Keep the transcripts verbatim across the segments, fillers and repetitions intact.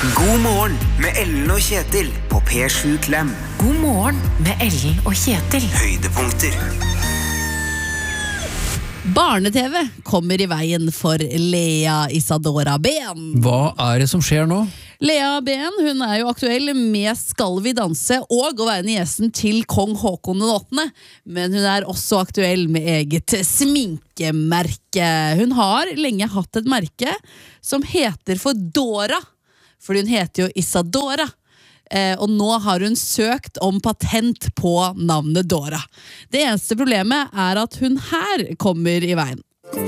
God morgen med Ellen og Kjetil på P sju Klem. God morgen med Ellen og Kjetil. Høydepunkter. Barne-TV kommer i veien for Lea Isadora Ben. Hva er det som skjer nå? Lea Ben, hun er jo aktuell med Skal vi danse og å være niesen til kong Håkon den åttende. Men hun er også aktuell med eget sminkemerke. Hun har lenge hatt et merke som heter for Dora. Fordi hun heter jo Isadora. Eh, og nå har hun søkt om patent på navnet Dora. Det eneste problemet er at hun her kommer i veien.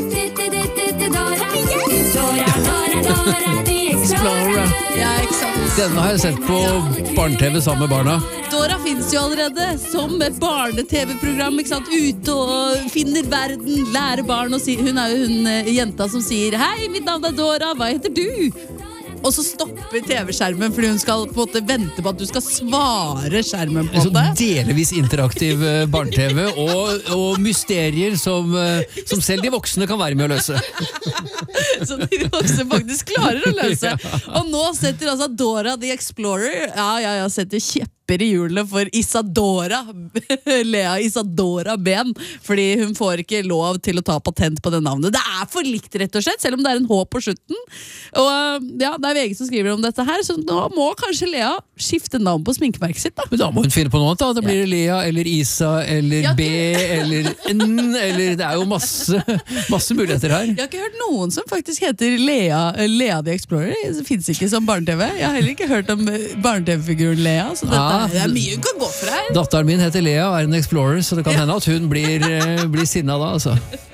Explorer. Ja, ikke sant? Denne har jeg sett på barne-TV sammen med barna. Dora finnes jo allerede som et barne-TV-program, ikke sant? Ute og finner verden, lærer barn og si, hun er jo hun eh, jenta som sier «Hei, mitt navn er Dora, hva heter du?» Og så stopper TV-skjermen fordi hun skal på en måte vente på at du skal svare skjermen på Så det. delvis interaktiv eh, barne-TV og, og mysterier som, eh, som selv de voksne kan være med å løse. Så de voksne faktisk klarer å løse. Og nå setter altså Dora the Explorer, ja, ja, ja, setter kjepper i hjulene for Isadora, Lea Isadora Ben, fordi hun får ikke lov til å ta patent på det navnet. Det er for likt rett og slett, selv om det er en H på slutten. Og ja, det er V G som skriver om dette her, så nå må kanskje Lea skifte navn på sminkemerket sitt da. Men da må hun finne på noe annet da. Det blir Lea eller Isa eller Ja, B eller N eller det er jo masse, masse muligheter her. Jeg har ikke hørt noen som faktisk heter Lea, Lea the Explorer. Det finnes ikke som barne-TV. Jeg har heller ikke hørt om barne-TV-figuren Lea, så dette, Ah. det er mye hun kan gå for her. Datteren min heter Lea og er en explorer, så det kan hende at hun blir, eh, blir sinna da, altså.